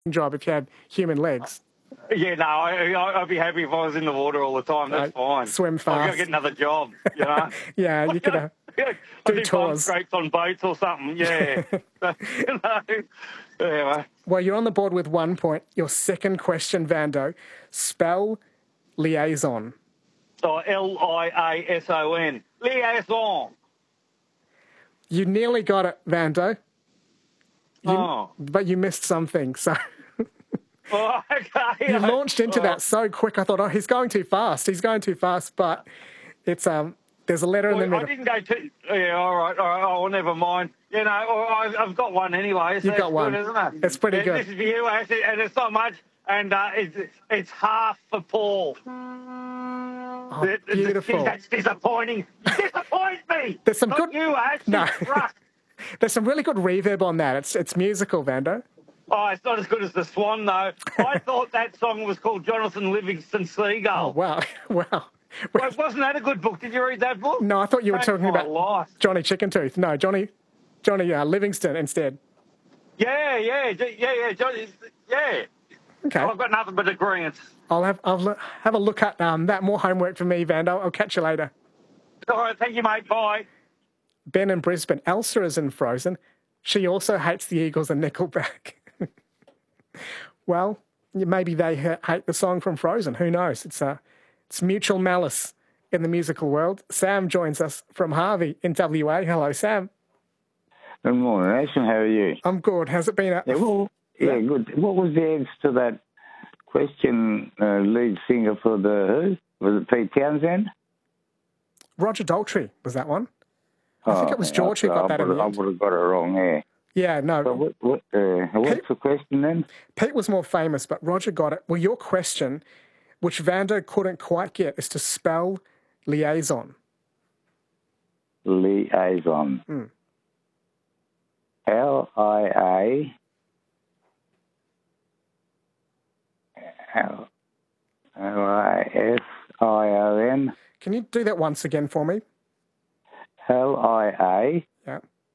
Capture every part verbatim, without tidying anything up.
job if you had human legs. Yeah, no, I, I'd be happy if I was in the water all the time. That's Uh, fine. swim I've got fast. to get another job, you know. Yeah, you could uh, I do do bum tours. scrapes on boats or something, yeah. You know. Anyway. Well, you're on the board with one point. Your second question, Vando. Spell liaison. So L I A S O N. Liaison. You nearly got it, Vando. You, Oh. But you missed something, so... Oh, okay. You launched into oh. that so quick. I thought, oh, he's going too fast. He's going too fast. But it's um, there's a letter well, in the middle. I didn't go too... Yeah, all right, all right. Oh, well, never mind. You know, I, I've got one anyway. So You've got it's one. Good, isn't it? It's pretty yeah, good. This is for you, Ash, and it's not much. And uh, it's, it's half for Paul. Oh, it, beautiful. That's disappointing. You disappoint me. There's some not good... you, Ash. No. Trust. There's some really good reverb on that. It's it's musical, Vando. Oh, it's not as good as The Swan, though. I thought that song was called Jonathan Livingston Seagull. Oh, wow. Wow. Well, wasn't that a good book? Did you read that book? No, I thought you were Thank talking my about life. Johnny Chickentooth. No, Johnny Johnny uh, Livingston instead. Yeah, yeah, yeah, yeah, Johnny, yeah. Okay. I've got nothing but agreements. I'll have I'll look, have a look at um, that. More homework for me, Vando. I'll catch you later. All right, thank you, mate. Bye. Ben in Brisbane. Elsa is in Frozen. She also hates the Eagles and Nickelback. Well, maybe they hate the song from Frozen. Who knows? It's uh, it's mutual malice in the musical world. Sam joins us from Harvey in W A. Hello, Sam. Good morning, Ashton. How are you? I'm good. How's it been? A- yeah, well, yeah, good. What was the answer to that question, uh, lead singer for The Who? Was it Pete Townsend? Roger Daltrey was that one. I think it was George who got that in the I end. would have got it wrong, yeah. Yeah, no. So what, what, uh, what's Pete, the question then? Pete was more famous, but Roger got it. Well, your question, which Vando couldn't quite get, is to spell liaison. Liaison. Mm. L I A L I S I O N. Can you do that once again for me? L I A Yeah.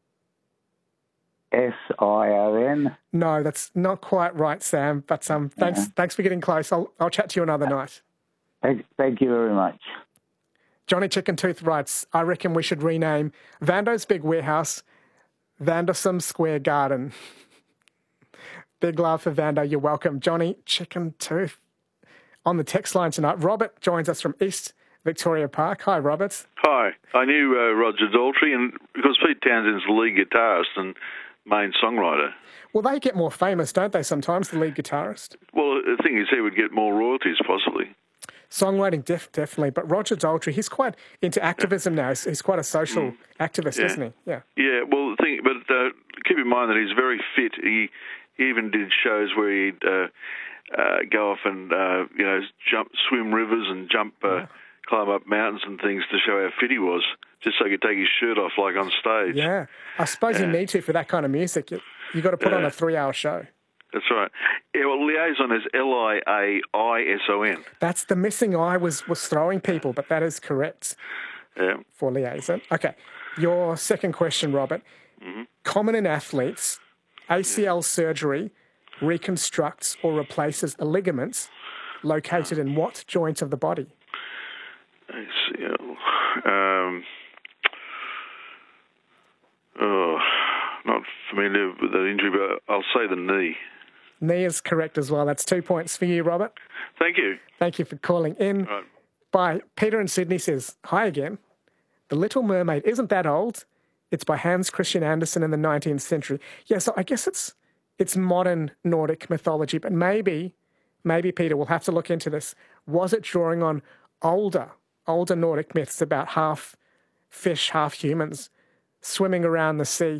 S I O N. No, that's not quite right, Sam. But um, thanks, Yeah. thanks for getting close. I'll, I'll chat to you another night. Thank, thank you very much. Johnny Chickentooth writes, I reckon we should rename Vando's Big Warehouse Vandersome Square Garden. Big love for Vando. You're welcome. Johnny Chickentooth on the text line tonight. Robert joins us from East Victoria Park. Hi, Robert. Hi. I knew uh, Roger Daltrey, and because Pete Townsend's the lead guitarist and main songwriter. Well, they get more famous, don't they, sometimes, the lead guitarist? Well, the thing is, he would get more royalties, possibly. Songwriting, def- definitely. But Roger Daltrey, he's quite into activism now. He's, he's quite a social mm. activist, yeah. isn't he? Yeah. Yeah, well, the thing, but uh, keep in mind that he's very fit. He, he even did shows where he'd uh, uh, go off and, uh, you know, jump, swim rivers and jump... Uh, yeah. climb up mountains and things to show how fit he was, just so he could take his shirt off like on stage. Yeah. I suppose yeah. you need to for that kind of music. You, you've got to put yeah. on a three-hour show. That's right. Yeah, well, liaison is L I A I S O N. That's the missing I was, was throwing people, but that is correct yeah. for liaison. Okay. Your second question, Robert. Mm-hmm. Common in athletes, A C L yeah. surgery reconstructs or replaces a ligament located in what joint of the body? A C L. Um, oh, not familiar with that injury, but I'll say the knee. Knee is correct as well. That's two points for you, Robert. Thank you. Thank you for calling in. Right. By Peter in Sydney says, hi again. The Little Mermaid isn't that old. It's by Hans Christian Andersen in the nineteenth century. Yeah, so I guess it's it's modern Nordic mythology, but maybe, maybe, Peter, we'll have to look into this. Was it drawing on older older Nordic myths about half fish, half humans swimming around the sea?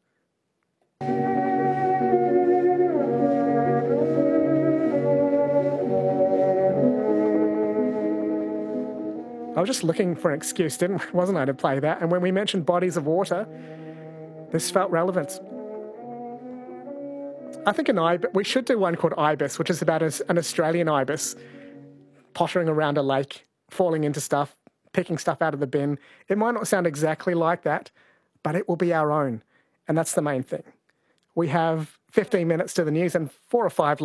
I was just looking for an excuse, didn't wasn't I, to play that? And when we mentioned bodies of water, this felt relevant. I think an ibis, we should do one called Ibis, which is about an Australian ibis pottering around a lake, falling into stuff, picking stuff out of the bin. It might not sound exactly like that, but it will be our own. And that's the main thing. We have fifteen minutes to the news and four or five